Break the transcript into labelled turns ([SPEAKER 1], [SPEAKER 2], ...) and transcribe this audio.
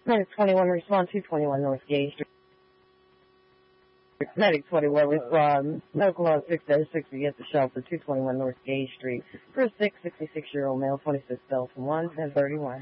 [SPEAKER 1] Medic 21, respond 221 North Gay Street. Medic 21, respond. Medical law 6-60 at the shelter, 221 North Gay Street. For a 66-year-old male, 26 Delta 1, 1031.